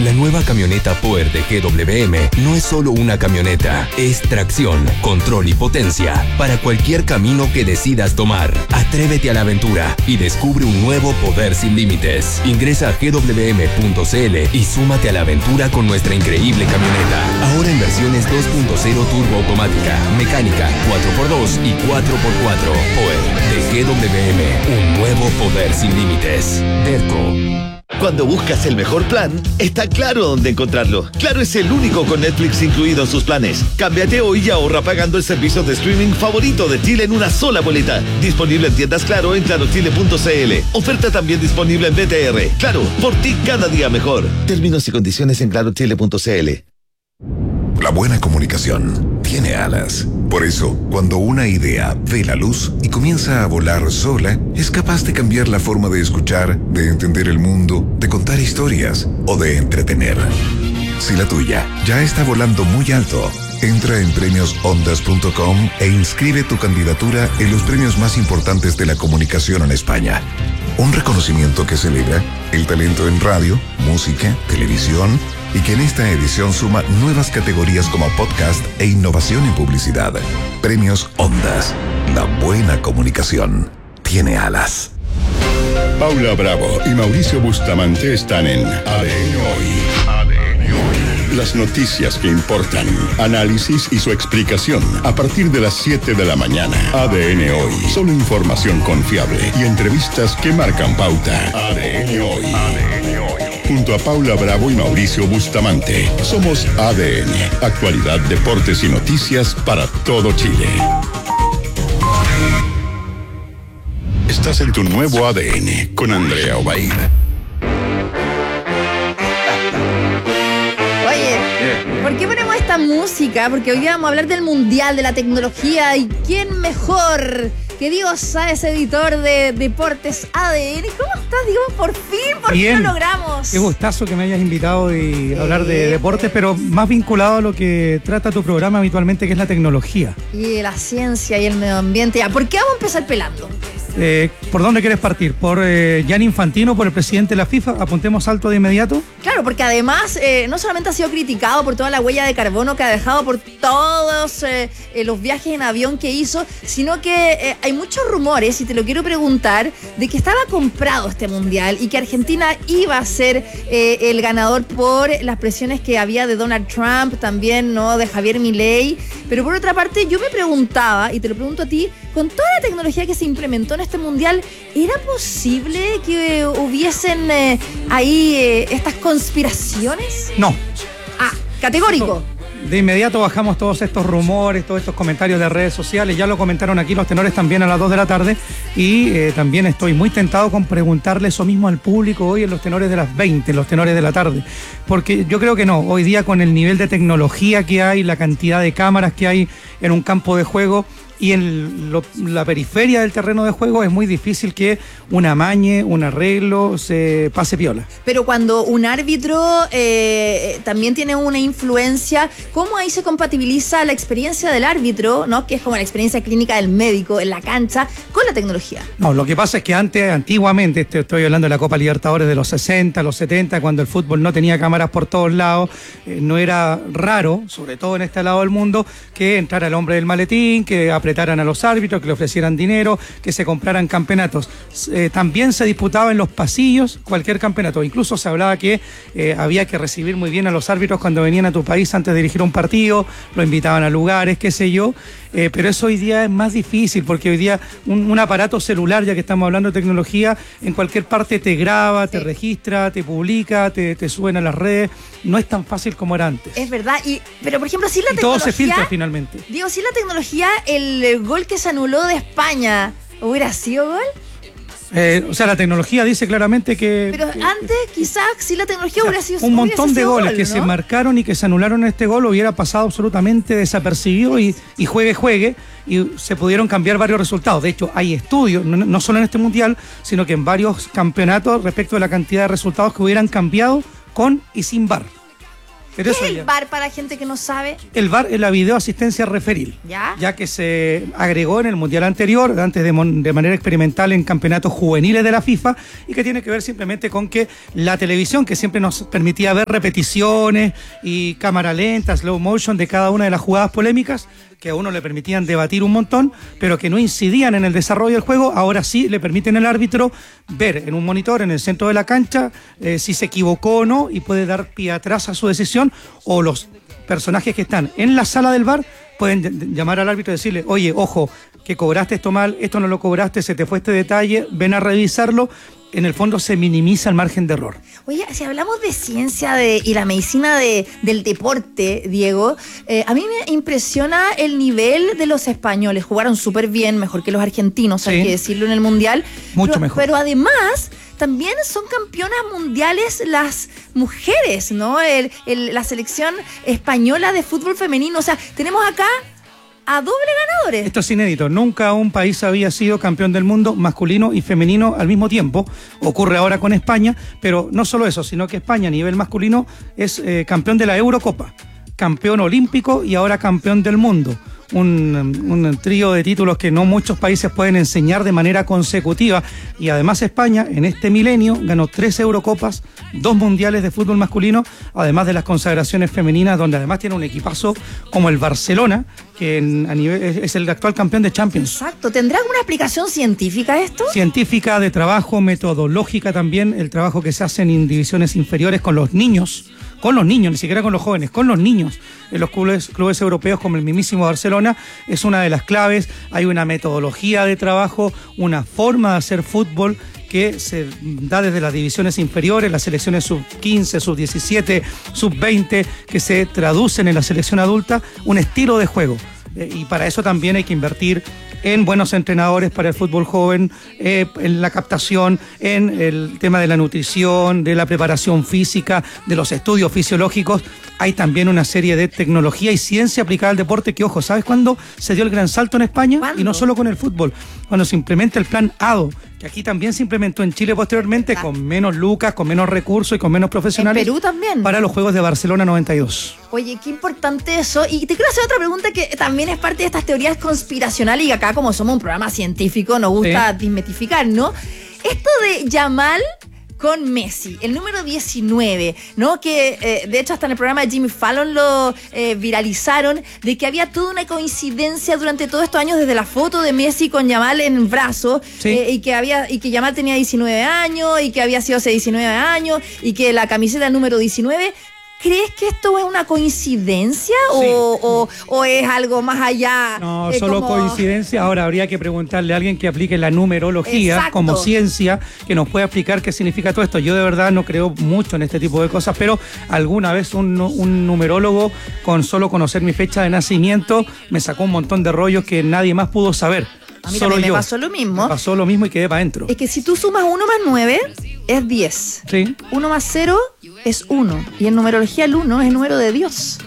La nueva camioneta Power de GWM no es solo una camioneta, es tracción, control y potencia para cualquier camino que decidas tomar. Atrévete a la aventura y descubre un nuevo poder sin límites. Ingresa a gwm.cl y súmate a la aventura con nuestra increíble camioneta. Ahora en versiones 2.0 turbo automática, mecánica, 4x2 y 4x4. Power de GWM, un nuevo poder sin límites. Derco. Cuando buscas el mejor plan, está Claro dónde encontrarlo. Claro es el único con Netflix incluido en sus planes. Cámbiate hoy y ahorra pagando el servicio de streaming favorito de Chile en una sola boleta. Disponible en tiendas Claro en clarochile.cl. Oferta también disponible en BTR. Claro, por ti cada día mejor. Términos y condiciones en clarochile.cl. La buena comunicación tiene alas. Por eso, cuando una idea ve la luz y comienza a volar sola, es capaz de cambiar la forma de escuchar, de entender el mundo, de contar historias o de entretener. Si la tuya ya está volando muy alto, entra en premiosondas.com e inscribe tu candidatura en los premios más importantes de la comunicación en España. Un reconocimiento que celebra el talento en radio, música, televisión y que en esta edición suma nuevas categorías como podcast e innovación en publicidad. Premios Ondas. La buena comunicación tiene alas. Paula Bravo y Mauricio Bustamante están en ADN Hoy. Las noticias que importan, análisis y su explicación a partir de las 7 de la mañana. ADN Hoy. Solo información confiable y entrevistas que marcan pauta. ADN Hoy. Junto a Paula Bravo y Mauricio Bustamante. Somos ADN. Actualidad, deportes y noticias para todo Chile. Estás en tu nuevo ADN con Andrea Obaid. ¿Por qué ponemos esta música? Porque hoy vamos a hablar del mundial, de la tecnología y quién mejor que Diego Sáez, editor de Deportes ADN. ¿Cómo estás, Diego? Por fin lo logramos. Qué gustazo que me hayas invitado y hablar de deportes, pero más vinculado a lo que trata tu programa habitualmente, que es la tecnología. Y la ciencia y el medio ambiente. ¿Por qué vamos a empezar pelando? ¿Por dónde quieres partir? ¿Por Gianni Infantino, por el presidente de la FIFA? ¿Apuntemos alto de inmediato? Claro, porque además no solamente ha sido criticado por toda la huella de carbono que ha dejado, por todos los viajes en avión que hizo, sino que hay muchos rumores, y te lo quiero preguntar, de que estaba comprado este mundial y que Argentina iba a ser el ganador por las presiones que había de Donald Trump, también, ¿no?, de Javier Milei. Pero por otra parte, yo me preguntaba, y te lo pregunto a ti, con toda la tecnología que se implementó en este mundial, ¿era posible que hubiesen ahí estas conspiraciones? No. Categórico. De inmediato bajamos todos estos rumores, todos estos comentarios de redes sociales. Ya lo comentaron aquí los tenores también a las 2 de la tarde. Y también estoy muy tentado con preguntarle eso mismo al público hoy en los tenores de las 20, en los tenores de la tarde. Porque yo creo que no. Hoy día, con el nivel de tecnología que hay, la cantidad de cámaras que hay en un campo de juego y en la periferia del terreno de juego, es muy difícil que un amañe, un arreglo se pase piola. Pero cuando un árbitro también tiene una influencia, ¿cómo ahí se compatibiliza la experiencia del árbitro, ¿no?, que es como la experiencia clínica del médico en la cancha, con la tecnología? No, lo que pasa es que antiguamente, estoy hablando de la Copa Libertadores de los 60, los 70, cuando el fútbol no tenía cámaras por todos lados, no era raro, sobre todo en este lado del mundo, que entrara el hombre del maletín, que apretaran a los árbitros, que le ofrecieran dinero, que se compraran campeonatos. También se disputaba en los pasillos cualquier campeonato. Incluso se hablaba que había que recibir muy bien a los árbitros cuando venían a tu país antes de dirigir un partido, lo invitaban a lugares, qué sé yo. Pero eso hoy día es más difícil, porque hoy día un aparato celular, ya que estamos hablando de tecnología, en cualquier parte te graba, te registra, te publica, te suben a las redes. No es tan fácil como era antes. Es verdad, pero por ejemplo, si la tecnología... todo se filtra finalmente. Digo, si la tecnología, el gol que se anuló de España, ¿hubiera sido gol? O sea, la tecnología dice claramente que... Pero antes, quizás, si la tecnología hubiera sido... Un montón de goles gol, que ¿no?, se marcaron y que se anularon en este gol hubiera pasado absolutamente desapercibido y juegue, y se pudieron cambiar varios resultados. De hecho, hay estudios, no solo en este mundial, sino que en varios campeonatos respecto de la cantidad de resultados que hubieran cambiado con y sin VAR. ¿Qué es el VAR para gente que no sabe? El VAR es la videoasistencia referil, ya que se agregó en el Mundial anterior, antes de manera experimental en campeonatos juveniles de la FIFA, y que tiene que ver simplemente con que la televisión, que siempre nos permitía ver repeticiones y cámara lenta, slow motion de cada una de las jugadas polémicas, que a uno le permitían debatir un montón, pero que no incidían en el desarrollo del juego, ahora sí le permiten al árbitro ver en un monitor en el centro de la cancha si se equivocó o no, y puede dar pie atrás a su decisión, o los personajes que están en la sala del VAR pueden llamar al árbitro y decirle: oye, ojo, que cobraste esto mal, esto no lo cobraste, se te fue este detalle, ven a revisarlo. En el fondo se minimiza el margen de error. Oye, si hablamos de ciencia y la medicina del deporte, Diego, a mí me impresiona el nivel de los españoles. Jugaron súper bien, mejor que los argentinos, hay que decirlo, en el Mundial. Mucho mejor. Pero además, también son campeonas mundiales las mujeres, ¿no? La selección española de fútbol femenino. O sea, tenemos acá a doble ganadores. Esto es inédito. Nunca un país había sido campeón del mundo masculino y femenino al mismo tiempo. Ocurre ahora con España, pero no solo eso, sino que España a nivel masculino es campeón de la Eurocopa, campeón olímpico y ahora campeón del mundo. Un trío de títulos que no muchos países pueden enseñar de manera consecutiva, y además España en este milenio ganó 3 Eurocopas, 2 mundiales de fútbol masculino, además de las consagraciones femeninas, donde además tiene un equipazo como el Barcelona, que a nivel es el actual campeón de Champions. Exacto. ¿Tendrá alguna explicación científica esto? Científica, de trabajo, metodológica también, el trabajo que se hace en divisiones inferiores con los niños, ni siquiera con los jóvenes, con los niños, en los clubes europeos como el mismísimo Barcelona, es una de las claves. Hay una metodología de trabajo, una forma de hacer fútbol que se da desde las divisiones inferiores, las selecciones sub-15, sub-17, sub-20, que se traducen en la selección adulta, un estilo de juego. Y para eso también hay que invertir en buenos entrenadores para el fútbol joven, en la captación, en el tema de la nutrición, de la preparación física, de los estudios fisiológicos. Hay también una serie de tecnología y ciencia aplicada al deporte que, ojo, ¿sabes cuándo se dio el gran salto en España? ¿Cuándo? Y no solo con el fútbol, cuando se implementa el plan ADO, que aquí también se implementó en Chile posteriormente, con menos lucas, con menos recursos y con menos profesionales. En Perú también. Para los Juegos de Barcelona 92. Oye, qué importante eso. Y te quiero hacer otra pregunta que también es parte de estas teorías conspiracionales, y acá, como somos un programa científico, nos gusta desmitificar, ¿no? Esto de Yamal con Messi, el número 19, ¿no? Que de hecho hasta en el programa de Jimmy Fallon lo viralizaron, de que había toda una coincidencia durante todos estos años, desde la foto de Messi con Yamal en el brazo, y que Yamal tenía 19 años, y que había sido hace 19 años, y que la camiseta número 19... ¿Crees que esto es una coincidencia o es algo más allá? No, solo coincidencia. Ahora habría que preguntarle a alguien que aplique la numerología como ciencia, que nos pueda explicar qué significa todo esto. Yo de verdad no creo mucho en este tipo de cosas, pero alguna vez un numerólogo, con solo conocer mi fecha de nacimiento, me sacó un montón de rollos que nadie más pudo saber. A mí también me pasó lo mismo. Me pasó lo mismo y quedé para adentro. Es que si tú sumas 1 más 9, es 10. Sí. 1 más 0 es 1. Y en numerología el 1 es el número de Dios.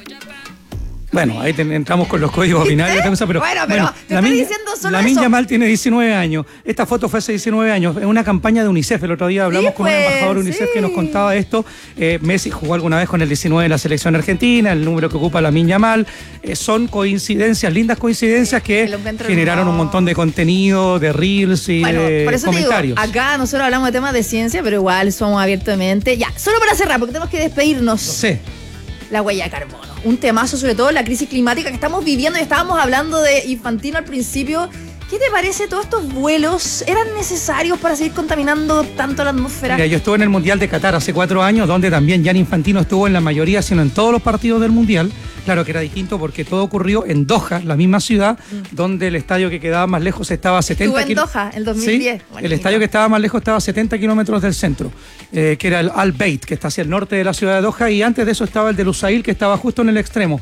Bueno, ahí entramos con los códigos binarios, pero te estoy diciendo solo Lamine eso. Yamal tiene 19 años. Esta foto fue hace 19 años, en una campaña de UNICEF. El otro día hablamos con un embajador de UNICEF que nos contaba esto. Messi jugó alguna vez con el 19 de la selección argentina, el número que ocupa Lamine Yamal. Son coincidencias, lindas coincidencias que generaron un montón de contenido, de reels y de por eso comentarios. Te digo, acá nosotros hablamos de temas de ciencia, pero igual somos abiertos de mente. Ya, solo para cerrar, porque tenemos que despedirnos. Sí. La huella de carbono. Un temazo, sobre todo la crisis climática que estamos viviendo, y estábamos hablando de Infantino al principio. ¿Qué te parece? ¿Todos estos vuelos eran necesarios para seguir contaminando tanto la atmósfera? Mira, yo estuve en el Mundial de Qatar hace 4 años, donde también Gianni Infantino estuvo en la mayoría, sino en todos los partidos del Mundial. Claro que era distinto porque todo ocurrió en Doha, la misma ciudad, donde el estadio que quedaba más lejos estaba a 70 kilómetros. Estuvo en Doha, el 2010. Sí, el estadio que estaba más lejos estaba a 70 kilómetros del centro, que era el Al Bayt, que está hacia el norte de la ciudad de Doha, y antes de eso estaba el de Lusail, que estaba justo en el extremo,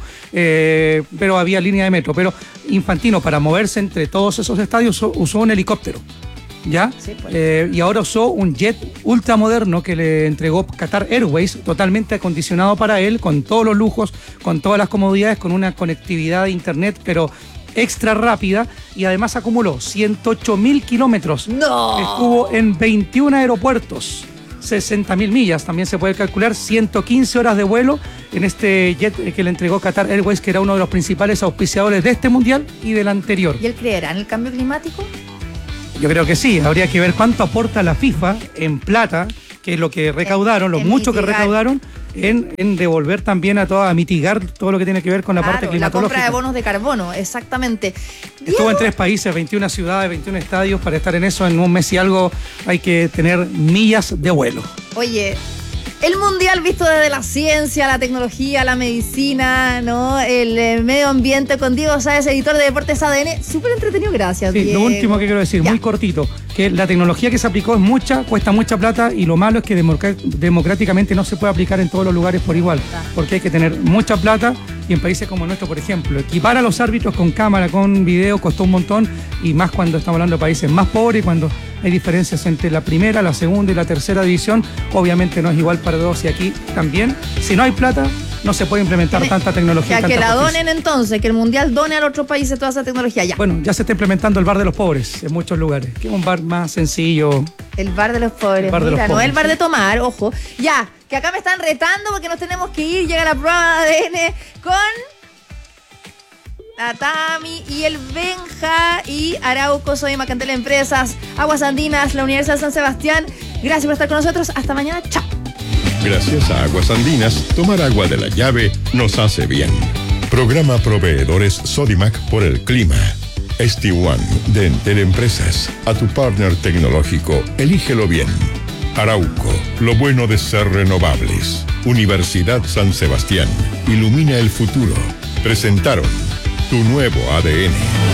pero había línea de metro. Pero Infantino, para moverse entre todos esos estadios, usó un helicóptero. ¿Ya? Sí, pues. Y ahora usó un jet ultramoderno que le entregó Qatar Airways, totalmente acondicionado para él, con todos los lujos, con todas las comodidades, con una conectividad de internet, pero extra rápida, y además acumuló 108.000 kilómetros. ¡No! Estuvo en 21 aeropuertos. 60.000 millas. También se puede calcular 115 horas de vuelo en este jet que le entregó Qatar Airways, que era uno de los principales auspiciadores de este mundial y del anterior. ¿Y él creerá en el cambio climático? Yo creo que sí. Habría que ver cuánto aporta la FIFA en plata, que es lo que recaudaron, lo mucho que recaudaron, en devolver también a mitigar todo lo que tiene que ver con la parte climatológica. La compra de bonos de carbono, exactamente. Estuvo en 3 países, 21 ciudades, 21 estadios. Para estar en eso en un mes y algo hay que tener millas de vuelo. Oye, el mundial visto desde la ciencia, la tecnología, la medicina, ¿no? El medio ambiente con Diego Sáez, editor de Deportes ADN. Súper entretenido, gracias, sí, Diego. Lo último que quiero decir, muy cortito, que la tecnología que se aplicó es mucha, cuesta mucha plata, y lo malo es que democráticamente no se puede aplicar en todos los lugares por igual, porque hay que tener mucha plata, y en países como nuestro, por ejemplo, equipar a los árbitros con cámara, con video, costó un montón, y más cuando estamos hablando de países más pobres, cuando hay diferencias entre la primera, la segunda y la tercera división, obviamente no es igual para todos, y aquí también, si no hay plata, no se puede implementar tanta tecnología. Que la donen entonces, que el mundial done a los otros países toda esa tecnología. Ya. Bueno, ya se está implementando el bar de los pobres en muchos lugares, que es un bar más sencillo. El bar de los pobres, mira, no es el bar de tomar, ojo. Ya, que acá me están retando porque nos tenemos que ir, llega la prueba de ADN con la Tami y el Benja y Arauco, Sodimac, Entel Empresas, Aguas Andinas, la Universidad de San Sebastián. Gracias por estar con nosotros. Hasta mañana. Chao. Gracias a Aguas Andinas, tomar agua de la llave nos hace bien. Programa Proveedores Sodimac por el clima. ST1 de Entel Empresas. A tu partner tecnológico, elígelo bien. Arauco, lo bueno de ser renovables. Universidad San Sebastián, ilumina el futuro. Presentaron tu nuevo ADN.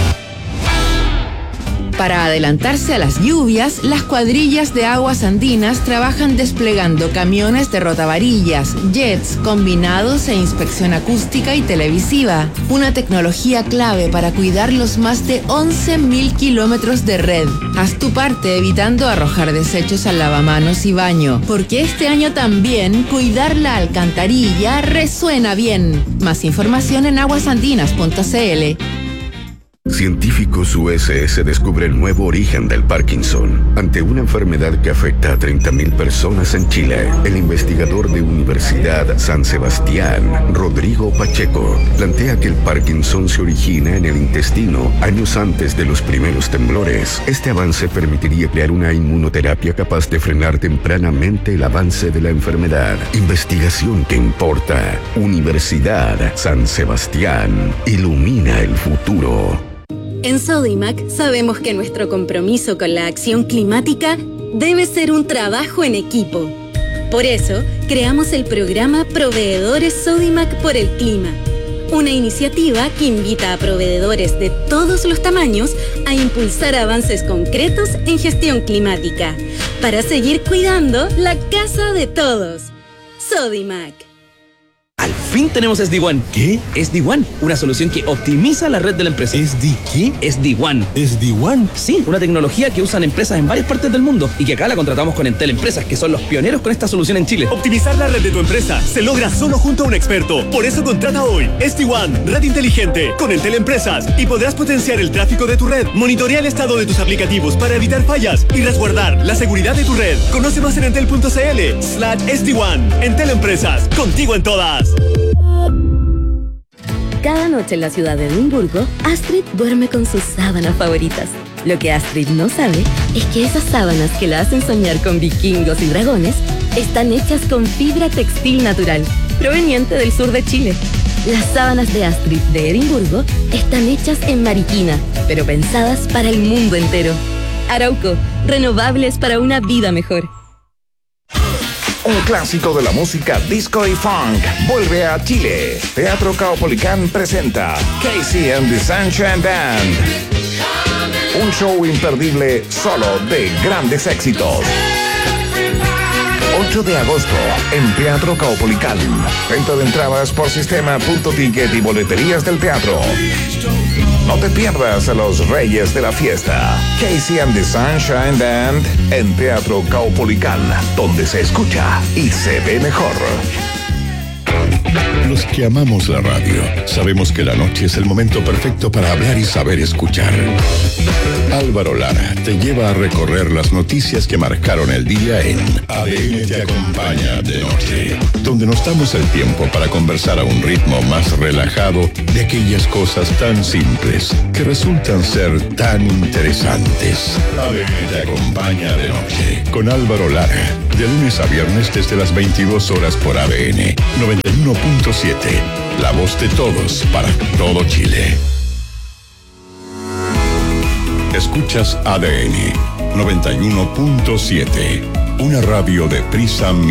Para adelantarse a las lluvias, las cuadrillas de Aguas Andinas trabajan desplegando camiones de rotavarillas, jets, combinados e inspección acústica y televisiva. Una tecnología clave para cuidar los más de 11.000 kilómetros de red. Haz tu parte evitando arrojar desechos al lavamanos y baño, porque este año también cuidar la alcantarilla resuena bien. Más información en aguasandinas.cl. Científicos USS descubre el nuevo origen del Parkinson. Ante una enfermedad que afecta a 30.000 personas en Chile, el investigador de Universidad San Sebastián, Rodrigo Pacheco, plantea que el Parkinson se origina en el intestino años antes de los primeros temblores. Este avance permitiría crear una inmunoterapia capaz de frenar tempranamente el avance de la enfermedad. Investigación que importa. Universidad San Sebastián. Ilumina el futuro. En Sodimac sabemos que nuestro compromiso con la acción climática debe ser un trabajo en equipo. Por eso, creamos el programa Proveedores Sodimac por el Clima, una iniciativa que invita a proveedores de todos los tamaños a impulsar avances concretos en gestión climática, para seguir cuidando la casa de todos. Sodimac. Al fin tenemos SD-WAN. ¿Qué? SD-WAN, una solución que optimiza la red de la empresa. ¿SD qué? SD-WAN. ¿SD-WAN? Sí, una tecnología que usan empresas en varias partes del mundo y que acá la contratamos con Entel Empresas, que son los pioneros con esta solución en Chile. Optimizar la red de tu empresa se logra solo junto a un experto. Por eso contrata hoy SD-WAN, red inteligente, con Entel Empresas, y podrás potenciar el tráfico de tu red, monitorear el estado de tus aplicativos para evitar fallas y resguardar la seguridad de tu red. Conoce más en entel.cl/SD-WAN. Entel Empresas, contigo en todas. Cada noche en la ciudad de Edimburgo, Astrid duerme con sus sábanas favoritas. Lo que Astrid no sabe es que esas sábanas que la hacen soñar con vikingos y dragones están hechas con fibra textil natural, proveniente del sur de Chile. Las sábanas de Astrid de Edimburgo están hechas en Mariquina, pero pensadas para el mundo entero. Arauco, renovables para una vida mejor. Un clásico de la música disco y funk vuelve a Chile. Teatro Caupolicán presenta Casey and the Sunshine Band. Un show imperdible solo de grandes éxitos. 8 de agosto en Teatro Caupolicán. Venta de entradas por sistema.ticket y boleterías del teatro. No te pierdas a los reyes de la fiesta. Casey and the Sunshine Band en Teatro Caupolicán, donde se escucha y se ve mejor. Los que amamos la radio sabemos que la noche es el momento perfecto para hablar y saber escuchar. Álvaro Lara te lleva a recorrer las noticias que marcaron el día en ADN te acompaña de noche, donde nos damos el tiempo para conversar a un ritmo más relajado de aquellas cosas tan simples que resultan ser tan interesantes. ADN te acompaña de noche con Álvaro Lara, de lunes a viernes desde las 22 horas por ADN 91.7, la voz de todos para todo Chile. Escuchas ADN 91.7, una radio de Prisa